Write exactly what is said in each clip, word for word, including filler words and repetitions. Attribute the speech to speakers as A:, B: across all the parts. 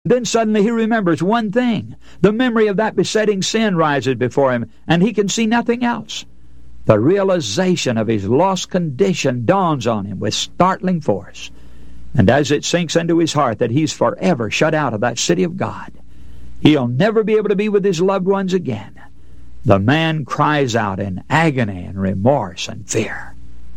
A: Then suddenly he remembers one thing. The memory of that besetting sin rises before him, and he can see nothing else. The realization of his lost condition dawns on him with startling force. And as it sinks into his heart that he's forever shut out of that city of God, he'll never be able to be with his loved ones again, the man cries out in agony and remorse and fear.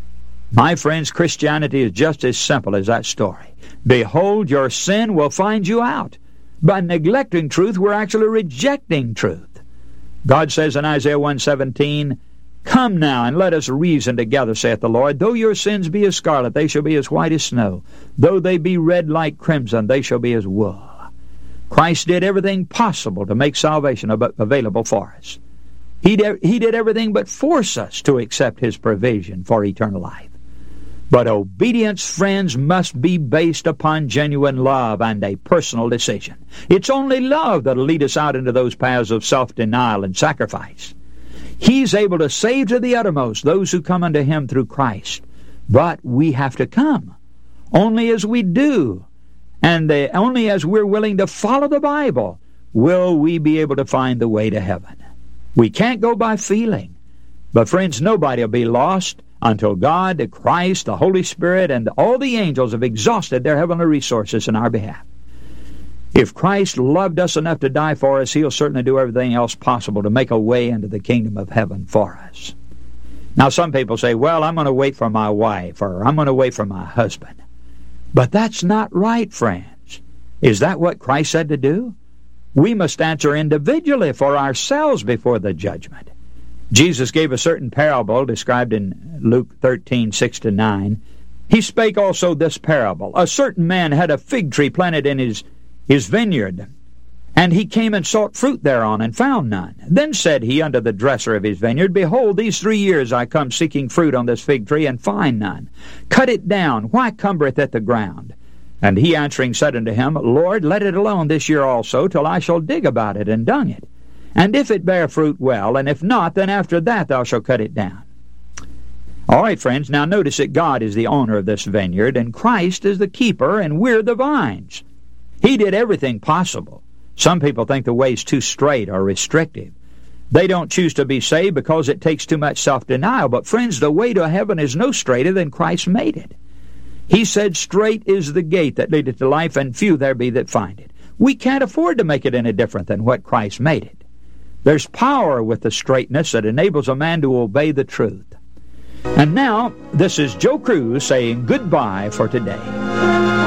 A: My friends, Christianity is just as simple as that story. Behold, your sin will find you out. By neglecting truth, we're actually rejecting truth. God says in Isaiah one seventeen, Come now, and let us reason together, saith the Lord. Though your sins be as scarlet, they shall be as white as snow. Though they be red like crimson, they shall be as wool. Christ did everything possible to make salvation available for us. He did, he did everything but force us to accept His provision for eternal life. But obedience, friends, must be based upon genuine love and a personal decision. It's only love that'll lead us out into those paths of self-denial and sacrifice. He's able to save to the uttermost those who come unto Him through Christ. But we have to come. Only as we do, and the, only as we're willing to follow the Bible, will we be able to find the way to heaven. We can't go by feeling. But friends, nobody will be lost until God, the Christ, the Holy Spirit, and all the angels have exhausted their heavenly resources in our behalf. If Christ loved us enough to die for us, He'll certainly do everything else possible to make a way into the kingdom of heaven for us. Now, some people say, well, I'm going to wait for my wife, or I'm going to wait for my husband. But that's not right, friends. Is that what Christ said to do? We must answer individually for ourselves before the judgment. Jesus gave a certain parable described in Luke thirteen, six to nine. He spake also this parable. A certain man had a fig tree planted in his, his vineyard, and he came and sought fruit thereon, and found none. Then said he unto the dresser of his vineyard, Behold, these three years I come seeking fruit on this fig tree, and find none. Cut it down, why cumbereth it the ground? And he answering said unto him, Lord, let it alone this year also, till I shall dig about it, and dung it. And if it bear fruit, well, and if not, then after that thou shalt cut it down. All right, friends, now notice that God is the owner of this vineyard, and Christ is the keeper, and we're the vines. He did everything possible. Some people think the way's too straight or restrictive. They don't choose to be saved because it takes too much self-denial. But friends, the way to heaven is no straighter than Christ made it. He said, Straight is the gate that leadeth to life, and few there be that find it. We can't afford to make it any different than what Christ made it. There's power with the straightness that enables a man to obey the truth. And now, this is Joe Cruz saying goodbye for today.